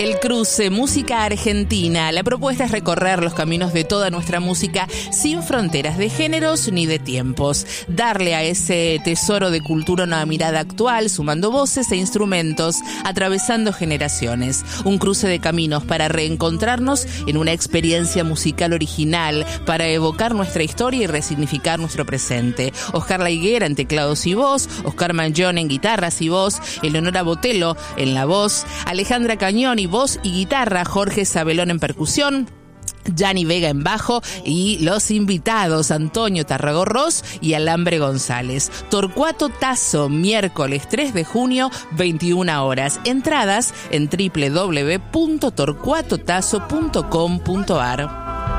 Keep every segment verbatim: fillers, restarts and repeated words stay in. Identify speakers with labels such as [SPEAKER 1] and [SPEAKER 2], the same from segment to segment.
[SPEAKER 1] El cruce Música Argentina. La propuesta es recorrer los caminos de toda nuestra música sin fronteras de géneros ni de tiempos. Darle a ese tesoro de cultura una mirada actual, sumando voces e instrumentos, atravesando generaciones. Un cruce de caminos para reencontrarnos en una experiencia musical original, para evocar nuestra historia y resignificar nuestro presente. Oscar La Higuera en teclados y voz, Oscar Mangione en guitarras y voz, Eleonora Botello en la voz, Alejandra Cañón y voz y guitarra, Jorge Sabelón en percusión, Gianni Vega en bajo y los invitados Antonio Tarragorros y Alambre González. Torcuato Tazo, miércoles tres de junio, veintiuna horas. Entradas en doble u doble u doble u punto torcuato tazo punto com punto a r.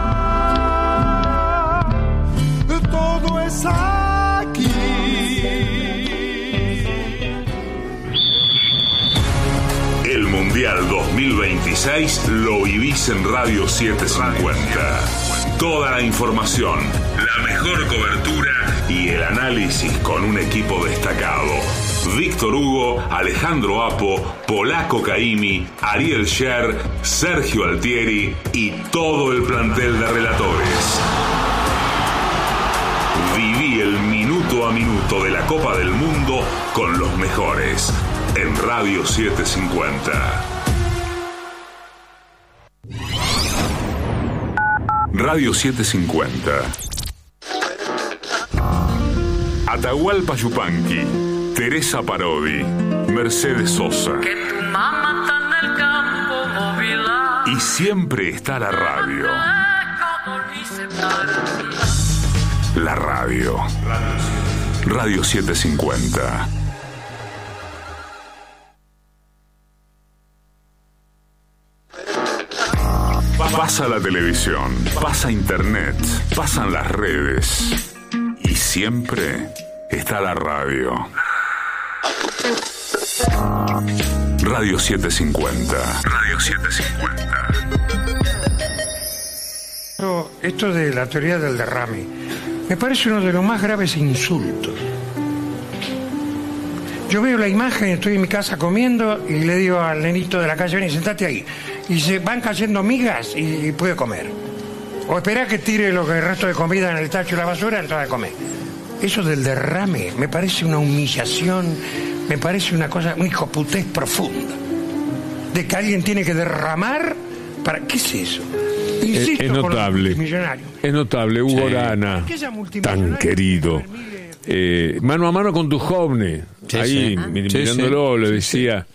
[SPEAKER 2] Todo es aquí.
[SPEAKER 3] El Mundial dos mil veintiséis lo vivís en Radio setecientos cincuenta. Toda la información, la mejor cobertura y el análisis con un equipo destacado. Víctor Hugo, Alejandro Apo, Polaco Caimi, Ariel Sher, Sergio Altieri y todo el plantel de relatores. Viví el minuto a minuto de la Copa del Mundo con los mejores en Radio setecientos cincuenta. Radio setecientos cincuenta. Atahualpa Yupanqui, Teresa Parodi, Mercedes Sosa.
[SPEAKER 4] Que tu mamá está en el campo móvil.
[SPEAKER 3] Y siempre está la radio. La radio. Radio setecientos cincuenta. Pasa la televisión, pasa internet, pasan las redes y siempre está la radio. Radio setecientos cincuenta. Radio setecientos cincuenta.
[SPEAKER 5] Esto de la teoría del derrame me parece uno de los más graves insultos. Yo veo la imagen, estoy en mi casa comiendo y le digo al nenito de la calle, ven y sentate ahí. Y se van cayendo migas y, y puede comer. O espera que tire lo que el resto de comida en el tacho de la basura, entonces come. Eso del derrame me parece una humillación, me parece una cosa, un hijoputez profunda. De que alguien tiene que derramar para... ¿Qué es eso? Insisto,
[SPEAKER 6] es, es notable. Es notable, Hugo
[SPEAKER 5] sí.
[SPEAKER 6] Arana, tan querido. Eh, mano a mano con Duhovne, sí, ahí
[SPEAKER 7] sí.
[SPEAKER 6] mirándolo,
[SPEAKER 7] sí, sí.
[SPEAKER 6] le decía...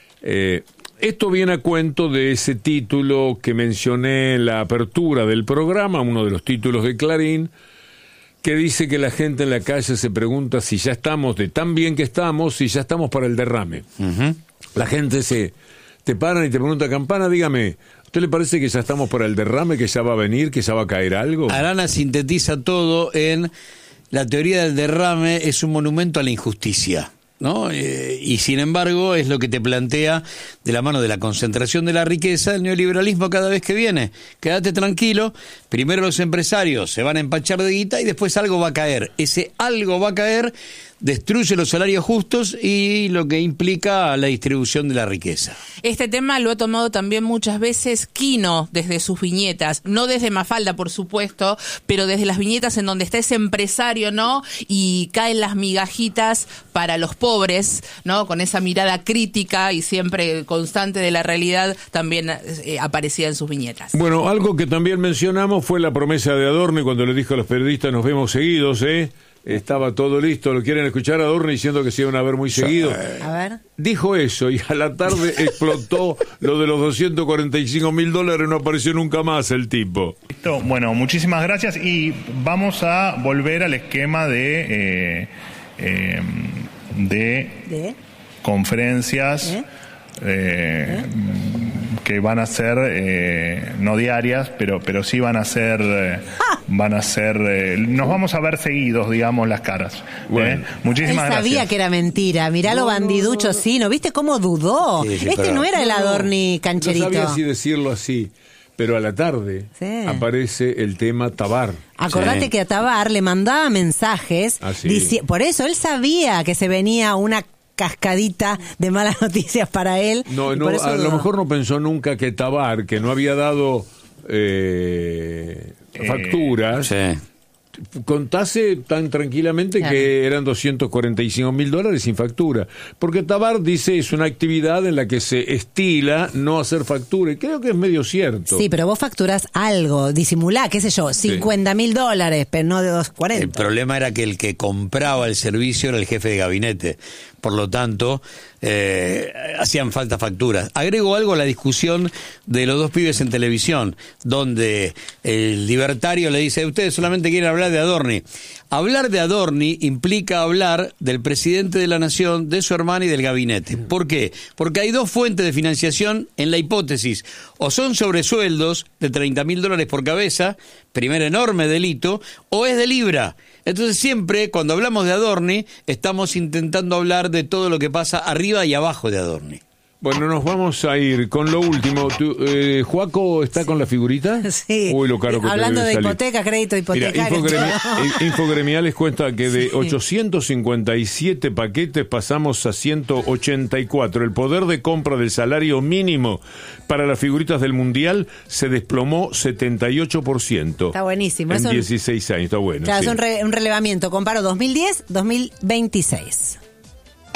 [SPEAKER 6] Eh, Esto viene a cuento de ese título que mencioné en la apertura del programa, uno de los títulos de Clarín, que dice que la gente en la calle se pregunta si ya estamos, de tan bien que estamos, si ya estamos para el derrame. Uh-huh. La gente se te paran y te pregunta, Campana, dígame, ¿a usted le parece que ya estamos para el derrame, que ya va a venir, que ya va a caer algo?
[SPEAKER 7] Arana sintetiza todo en la teoría del derrame es un monumento a la injusticia, ¿no? Eh, y sin embargo es lo que te plantea de la mano de la concentración de la riqueza el neoliberalismo cada vez que viene. Quédate tranquilo, primero los empresarios se van a empachar de guita y después algo va a caer. Ese algo va a caer, destruye los salarios justos y lo que implica la distribución de la riqueza.
[SPEAKER 1] Este tema lo ha tomado también muchas veces Quino desde sus viñetas, no desde Mafalda, por supuesto, pero desde las viñetas en donde está ese empresario, ¿no? Y caen las migajitas para los pobres, ¿no? Con esa mirada crítica y siempre constante de la realidad también eh, aparecía en sus viñetas.
[SPEAKER 6] Bueno, algo que también mencionamos fue la promesa de Adorni cuando le dijo a los periodistas nos vemos seguidos, ¿eh? Estaba todo listo, lo quieren escuchar a Adorni diciendo que se iban a ver muy seguido.
[SPEAKER 1] A ver.
[SPEAKER 6] Dijo eso y a la tarde explotó lo de los doscientos cuarenta y cinco mil dólares, no apareció nunca más el tipo.
[SPEAKER 8] Bueno, muchísimas gracias y vamos a volver al esquema de eh, eh, de,
[SPEAKER 1] ¿De?
[SPEAKER 8] conferencias
[SPEAKER 1] ¿Eh?
[SPEAKER 8] Eh, ¿Eh? que van a ser eh, no diarias, pero pero sí van a ser eh, ah. van a ser eh, nos vamos a ver seguidos, digamos, las caras.
[SPEAKER 6] Bueno.
[SPEAKER 8] ¿eh? Muchísimas
[SPEAKER 9] Él sabía
[SPEAKER 8] gracias.
[SPEAKER 9] que era mentira. Mirá lo bandiducho, sí, ¿no viste cómo dudó?
[SPEAKER 6] Sí, sí,
[SPEAKER 9] este
[SPEAKER 6] pero,
[SPEAKER 9] no era el Adorni cancherito.
[SPEAKER 6] No sabía si decirlo así, pero a la tarde
[SPEAKER 9] sí.
[SPEAKER 6] aparece el tema Tabar.
[SPEAKER 9] Acordate sí. que a Tabar le mandaba mensajes,
[SPEAKER 6] ah, sí.
[SPEAKER 9] dici- por eso él sabía que se venía una cascadita de malas noticias para él.
[SPEAKER 6] No, no, a lo mejor no pensó nunca que Tabar, que no había dado eh, facturas,
[SPEAKER 7] Sí.
[SPEAKER 6] contase tan tranquilamente
[SPEAKER 9] Claro.
[SPEAKER 6] que eran doscientos cuarenta y cinco mil dólares sin factura. Porque Tabar dice es una actividad en la que se estila no hacer factura. Y creo que es medio cierto.
[SPEAKER 9] Sí, pero vos facturás algo, disimulá, qué sé yo, cincuenta mil dólares, pero no de doscientos
[SPEAKER 7] El
[SPEAKER 9] cuarenta.
[SPEAKER 7] problema era que el que compraba el servicio era el jefe de gabinete. Por lo tanto, eh, hacían falta facturas. Agrego algo a la discusión de los dos pibes en televisión, donde el libertario le dice, ustedes solamente quieren hablar de Adorni. Hablar de Adorni implica hablar del presidente de la nación, de su hermana y del gabinete. ¿Por qué? Porque hay dos fuentes de financiación en la hipótesis. O son sobresueldos de treinta mil dólares por cabeza, primer enorme delito, o es de libra. Entonces siempre, cuando hablamos de Adorni, estamos intentando hablar de todo lo que pasa arriba y abajo de Adorni.
[SPEAKER 6] Bueno, nos vamos a ir con lo último. ¿Tú, eh, ¿Juaco está con la figurita?
[SPEAKER 9] Sí.
[SPEAKER 6] Uy, lo caro que te
[SPEAKER 9] Hablando
[SPEAKER 6] debe
[SPEAKER 9] de
[SPEAKER 6] salir.
[SPEAKER 9] hipoteca, crédito
[SPEAKER 6] Mira,
[SPEAKER 9] hipotecario.
[SPEAKER 6] Infogremi- Infogremiales cuenta que de
[SPEAKER 9] Sí.
[SPEAKER 6] ochocientos cincuenta y siete paquetes pasamos a ciento ochenta y cuatro. El poder de compra del salario mínimo para las figuritas del Mundial se desplomó setenta y ocho por ciento.
[SPEAKER 9] Está buenísimo.
[SPEAKER 6] En
[SPEAKER 9] Es un-
[SPEAKER 6] dieciséis años, está bueno.
[SPEAKER 9] Claro,
[SPEAKER 6] sí.
[SPEAKER 9] es un, re- un relevamiento. Comparo dos mil diez, dos mil veintiséis.